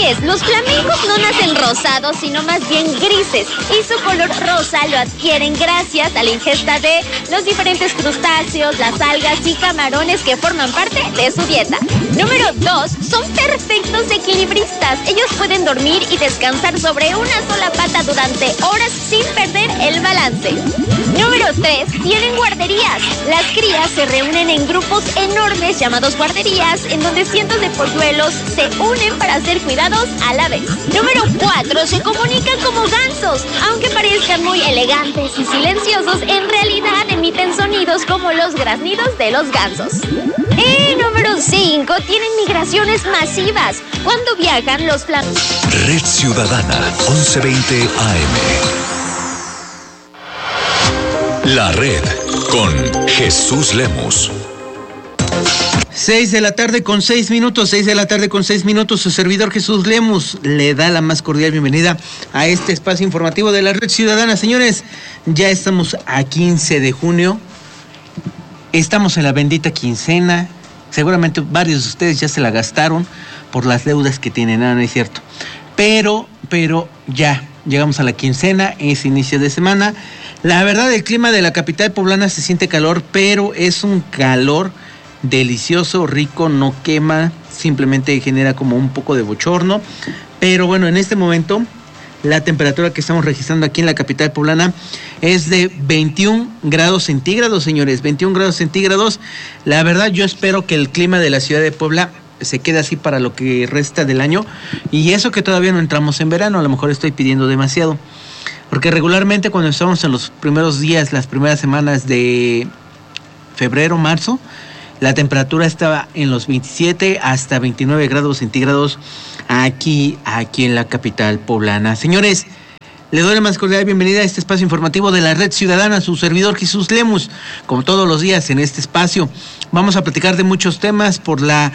es, los flamencos no nacen rosados, sino más bien grises, y su color rosa lo adquieren gracias a la ingesta de los diferentes crustáceos, las algas y camarones que forman parte de su dieta. Número 2, son perfectos equilibristas. Ellos pueden dormir y descansar sobre una sola pata durante horas sin perder el balance. Número 3, tienen guarderías. Las crías se reúnen en grupos enormes llamados guarderías, en donde cientos de polluelos se unen para ser cuidados a la vez. Número 4, se comunican como gansos. Aunque parezcan muy elegantes y silenciosos, en realidad emiten sonidos como los graznidos de los gansos. Y número 5, tienen migraciones masivas. Cuando viajan, los Red Ciudadana, 1120 AM. La Red, con Jesús Lemus. 6 de la tarde con 6 minutos, su servidor Jesús Lemus le da la más cordial bienvenida a este espacio informativo de la Red Ciudadana. Señores, ya estamos a 15 de junio, estamos en la bendita quincena, seguramente varios de ustedes ya se la gastaron por las deudas que tienen, no es cierto, pero ya llegamos a la quincena, es inicio de semana. La verdad, el clima de la capital poblana se siente calor, pero es un calor delicioso, rico, no quema, simplemente genera como un poco de bochorno. Pero bueno, en este momento la temperatura que estamos registrando aquí en la capital poblana es de 21 grados centígrados, señores, 21 grados centígrados. La verdad, yo espero que el clima de la ciudad de Puebla se quede así para lo que resta del año, y eso que todavía no entramos en verano. A lo mejor estoy pidiendo demasiado, porque regularmente cuando estamos en los primeros días, las primeras semanas de febrero, marzo, la temperatura estaba en los 27 hasta 29 grados centígrados aquí en la capital poblana. Señores, le doy la más cordial bienvenida a este espacio informativo de la Red Ciudadana, su servidor Jesús Lemus. Como todos los días en este espacio, vamos a platicar de muchos temas por la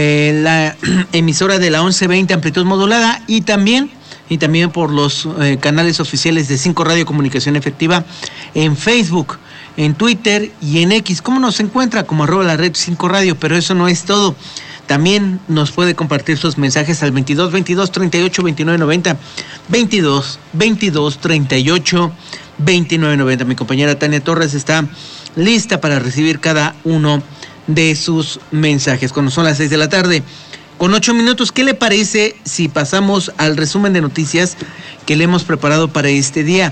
emisora de la 1120 amplitud modulada y también por los canales oficiales de 5 Radio Comunicación Efectiva en Facebook, en Twitter y en X. ¿Cómo nos encuentra? Como @la red 5 Radio, pero eso no es todo. También nos puede compartir sus mensajes al 22 22 38 29 90, 22 22 38 29 90. Mi compañera Tania Torres está lista para recibir cada uno de sus mensajes. Cuando son las 6 de la tarde, con 8 minutos, ¿qué le parece si pasamos al resumen de noticias que le hemos preparado para este día?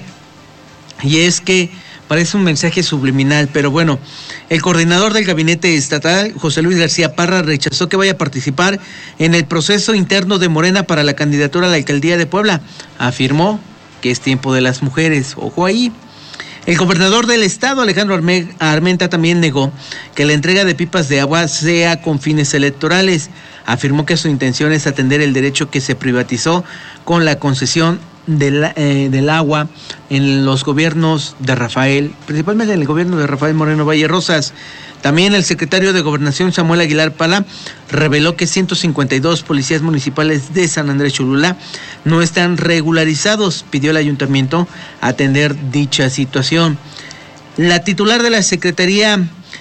Y es que parece un mensaje subliminal, pero bueno, el coordinador del gabinete estatal, José Luis García Parra, rechazó que vaya a participar en el proceso interno de Morena para la candidatura a la alcaldía de Puebla. Afirmó que es tiempo de las mujeres. Ojo ahí. El gobernador del estado, Alejandro Armenta, también negó que la entrega de pipas de agua sea con fines electorales. Afirmó que su intención es atender el derecho que se privatizó con la concesión del agua en los gobiernos de Rafael, principalmente en el gobierno de Rafael Moreno Valle Rosas. También el secretario de Gobernación, Samuel Aguilar Pala, reveló que 152 policías municipales de San Andrés Cholula no están regularizados. Pidió al ayuntamiento atender dicha situación. La titular de la Secretaría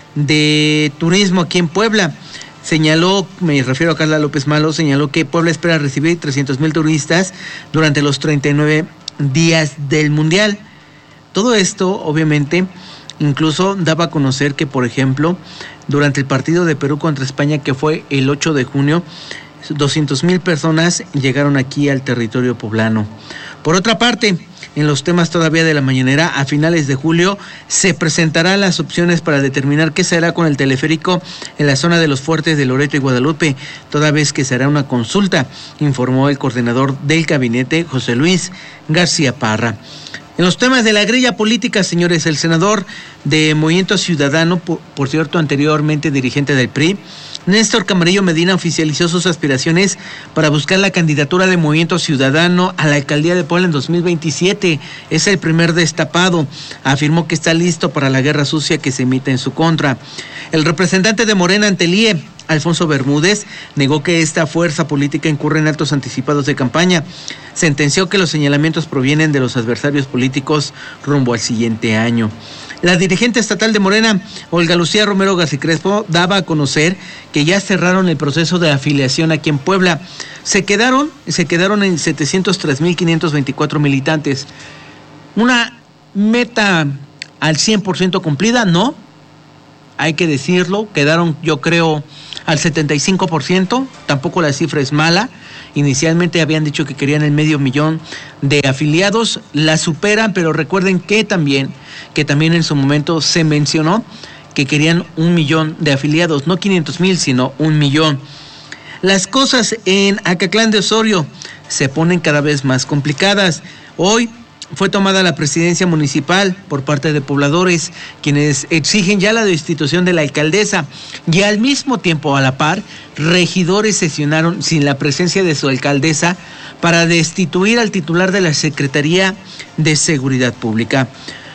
de Turismo aquí en Puebla señaló, me refiero a Carla López Malo, señaló que Puebla espera recibir 300,000 turistas durante los 39 días del Mundial. Todo esto, obviamente, incluso daba a conocer que, por ejemplo, durante el partido de Perú contra España, que fue el 8 de junio, 200,000 personas llegaron aquí al territorio poblano. Por otra parte, en los temas todavía de la mañanera, a finales de julio se presentarán las opciones para determinar qué se hará con el teleférico en la zona de los fuertes de Loreto y Guadalupe, toda vez que se hará una consulta, informó el coordinador del gabinete, José Luis García Parra. En los temas de la grilla política, señores, el senador de Movimiento Ciudadano, por cierto, anteriormente dirigente del PRI, Néstor Camarillo Medina, oficializó sus aspiraciones para buscar la candidatura de Movimiento Ciudadano a la alcaldía de Puebla en 2027. Es el primer destapado. Afirmó que está listo para la guerra sucia que se emite en su contra. El representante de Morena ante el IE, Alfonso Bermúdez, negó que esta fuerza política incurre en actos anticipados de campaña. Sentenció que los señalamientos provienen de los adversarios políticos rumbo al siguiente año. La dirigente estatal de Morena, Olga Lucía Romero García Crespo, daba a conocer que ya cerraron el proceso de afiliación aquí en Puebla. Se quedaron en 703,524 militantes. Una meta al 100% cumplida, ¿no? Hay que decirlo, quedaron yo creo al 75%, tampoco la cifra es mala. Inicialmente habían dicho que querían el 500,000 de afiliados, la superan, pero recuerden que también en su momento se mencionó que querían 1,000,000 de afiliados, no 500,000, sino 1,000,000. Las cosas en Acatlán de Osorio se ponen cada vez más complicadas. Hoy fue tomada la presidencia municipal por parte de pobladores, quienes exigen ya la destitución de la alcaldesa, y al mismo tiempo, a la par, regidores sesionaron sin la presencia de su alcaldesa para destituir al titular de la Secretaría de Seguridad Pública.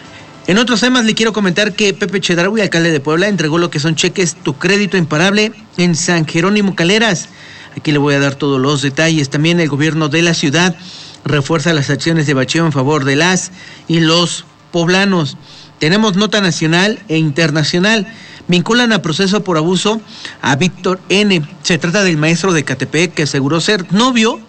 En otros temas le quiero comentar que Pepe Chedraui, alcalde de Puebla, entregó lo que son cheques Tu Crédito Imparable en San Jerónimo Caleras. Aquí le voy a dar todos los detalles. También el gobierno de la ciudad refuerza las acciones de bacheo en favor de las y los poblanos. Tenemos nota nacional e internacional. Vinculan a proceso por abuso a Víctor N. Se trata del maestro de Catepec que aseguró ser novio,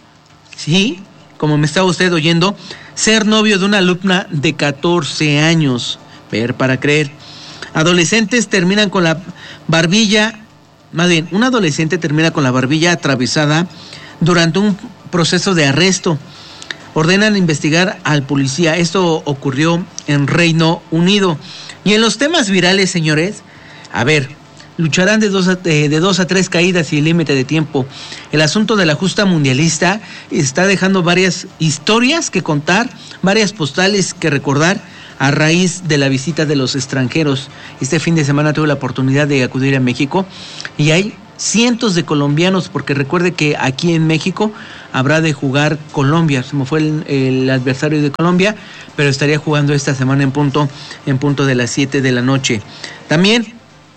sí, como me estaba usted oyendo, ser novio de una alumna de 14 años. Ver para creer. Adolescentes terminan con la barbilla, más bien, un adolescente termina con la barbilla atravesada durante un proceso de arresto. Ordenan investigar al policía. Esto ocurrió en Reino Unido. Y en los temas virales, señores, a ver, lucharán de 2 a 3 caídas y límite de tiempo. El asunto de la justa mundialista está dejando varias historias que contar, varias postales que recordar a raíz de la visita de los extranjeros. Este fin de semana tuve la oportunidad de acudir a México y hay cientos de colombianos, porque recuerde que aquí en México habrá de jugar Colombia. Se me fue el adversario de Colombia, pero estaría jugando esta semana en punto de las 7 de la noche. También,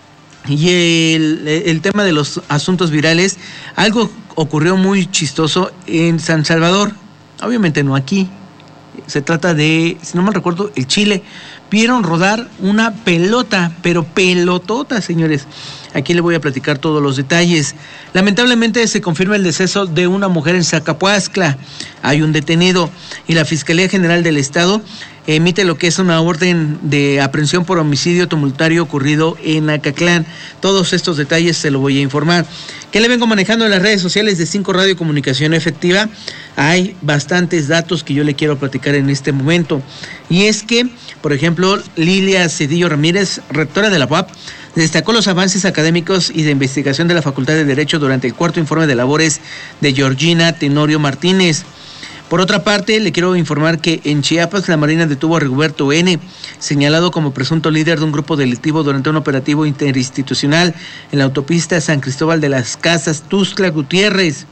y el tema de los asuntos virales, algo ocurrió muy chistoso en San Salvador, obviamente no aquí. Se trata de, si no mal recuerdo, el Chile. Vieron rodar una pelota, pero pelotota, señores. Aquí le voy a platicar todos los detalles. Lamentablemente se confirma el deceso de una mujer en Zacapuazcla. Hay un detenido y la Fiscalía General del Estado emite lo que es una orden de aprehensión por homicidio tumultuario ocurrido en Acatlán. Todos estos detalles se lo voy a informar. ¿Qué le vengo manejando en las redes sociales de 5 Radio Comunicación Efectiva? Hay bastantes datos que yo le quiero platicar en este momento. Y es que, por ejemplo, Lilia Cedillo Ramírez, rectora de la UAP, destacó los avances académicos y de investigación de la Facultad de Derecho durante el 4º informe de labores de Georgina Tenorio Martínez. Por otra parte, le quiero informar que en Chiapas la Marina detuvo a Rigoberto N., señalado como presunto líder de un grupo delictivo durante un operativo interinstitucional en la autopista San Cristóbal de las Casas, Tuxtla Gutiérrez.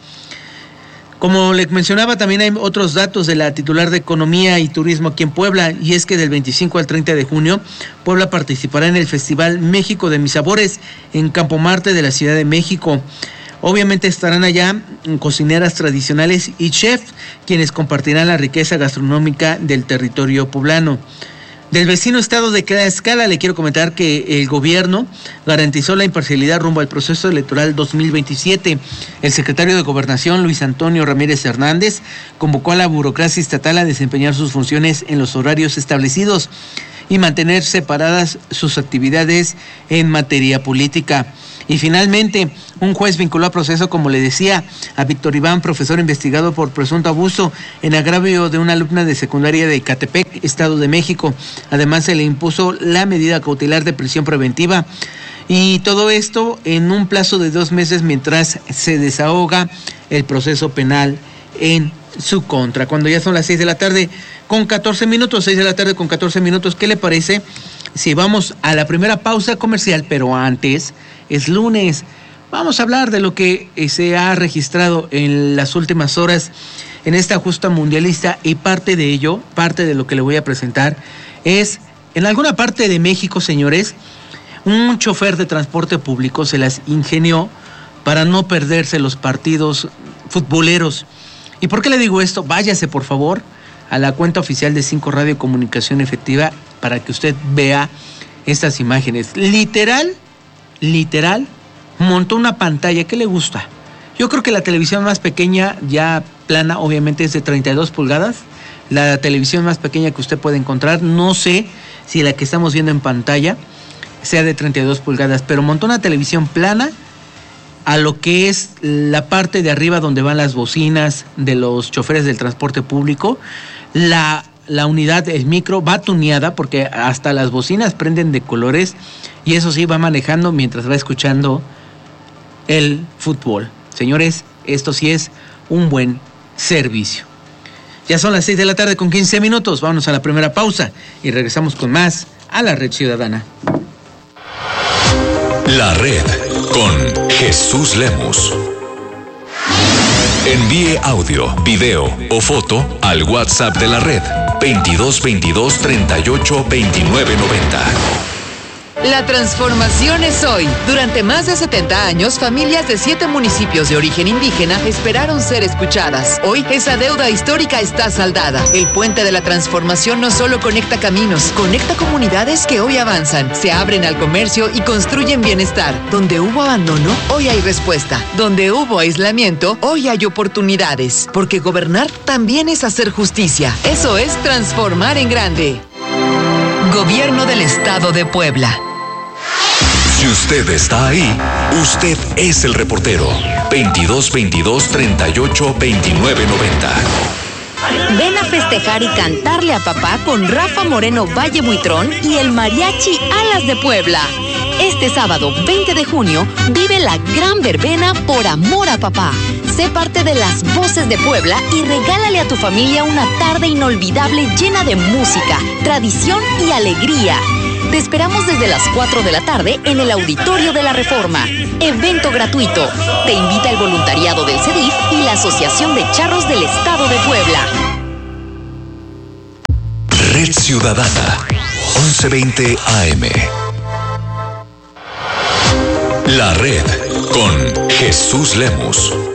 Como le mencionaba, también hay otros datos de la titular de Economía y Turismo aquí en Puebla, y es que del 25 al 30 de junio, Puebla participará en el Festival México de Mis Sabores en Campo Marte de la Ciudad de México. Obviamente estarán allá cocineras tradicionales y chefs, quienes compartirán la riqueza gastronómica del territorio poblano. Del vecino estado de Tlaxcala le quiero comentar que el gobierno garantizó la imparcialidad rumbo al proceso electoral 2027. El secretario de Gobernación, Luis Antonio Ramírez Hernández, convocó a la burocracia estatal a desempeñar sus funciones en los horarios establecidos y mantener separadas sus actividades en materia política. Y finalmente, un juez vinculó a proceso, como le decía, a Víctor Iván, profesor investigado por presunto abuso en agravio de una alumna de secundaria de Ecatepec, Estado de México. Además, se le impuso la medida cautelar de prisión preventiva. Y todo esto en un plazo de 2 meses mientras se desahoga el proceso penal en su contra. Cuando ya son las 6 de la tarde con 14 minutos, 6 de la tarde con 14 minutos, ¿qué le parece si vamos a la primera pausa comercial? Pero antes, es lunes, vamos a hablar de lo que se ha registrado en las últimas horas en esta justa mundialista, y parte de ello, parte de lo que le voy a presentar, es en alguna parte de México, señores, un chofer de transporte público se las ingenió para no perderse los partidos futboleros. ¿Y por qué le digo esto? Váyase, por favor, a la cuenta oficial de 5 Radio Comunicación Efectiva para que usted vea estas imágenes. Literal, montó una pantalla. ¿Qué le gusta? Yo creo que la televisión más pequeña, ya plana, obviamente es de 32 pulgadas. La televisión más pequeña que usted puede encontrar, no sé si la que estamos viendo en pantalla sea de 32 pulgadas, pero montó una televisión plana a lo que es la parte de arriba donde van las bocinas de los choferes del transporte público. La unidad, el micro, va tuneada porque hasta las bocinas prenden de colores, y eso sí, va manejando mientras va escuchando el fútbol. Señores, esto sí es un buen servicio. Ya son las 6 de la tarde con 15 minutos. Vámonos a la primera pausa y regresamos con más a la Red Ciudadana. La Red con Jesús Lemus. Envíe audio, video o foto al WhatsApp de la Red 2222 38 29 90. La transformación es hoy. Durante más de 70 años, familias de 7 municipios de origen indígena esperaron ser escuchadas. Hoy, esa deuda histórica está saldada. El puente de la transformación no solo conecta caminos, conecta comunidades que hoy avanzan, se abren al comercio y construyen bienestar. Donde hubo abandono, hoy hay respuesta. Donde hubo aislamiento, hoy hay oportunidades. Porque gobernar también es hacer justicia. Eso es transformar en grande. Gobierno del Estado de Puebla. Si usted está ahí, usted es el reportero. 2222 38 29 90. Ven a festejar y cantarle a papá con Rafa Moreno Valle Buitrón y el Mariachi Alas de Puebla. Este sábado 20 de junio vive la gran verbena Por Amor a Papá. Sé parte de las voces de Puebla y regálale a tu familia una tarde inolvidable llena de música, tradición y alegría. Te esperamos desde las 4 de la tarde en el Auditorio de la Reforma. Evento gratuito. Te invita el voluntariado del CEDIF y la Asociación de Charros del Estado de Puebla. Red Ciudadana, 1120 AM. La Red con Jesús Lemus.